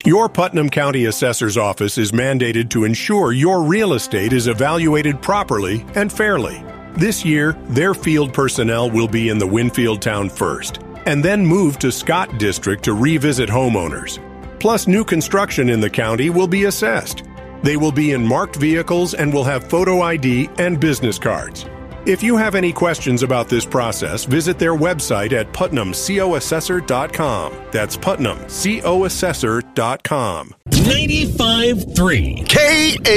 Your Putnam County Assessor's Office is mandated to ensure your real estate is evaluated properly and fairly. This year, their field personnel will be in the Winfield town first, and then move to Scott District to revisit homeowners. Plus, new construction in the county will be assessed. They will be in marked vehicles and will have photo ID and business cards. If you have any questions about this process, visit their website at putnamcoassessor.com. That's putnamcoassessor.com. 95.3 KA